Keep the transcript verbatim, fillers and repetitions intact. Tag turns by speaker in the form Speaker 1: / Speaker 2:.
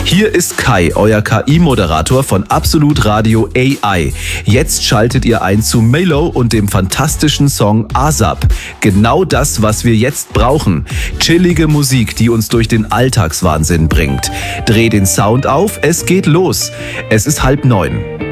Speaker 1: Hier ist Kai, euer K I-Moderator von Absolut Radio A I. Jetzt schaltet ihr ein zu Melo und dem fantastischen Song ASAP. Genau das, was wir jetzt brauchen. Chillige Musik, die uns durch den Alltagswahnsinn bringt. Dreh den Sound auf, es geht los. Es ist halb neun.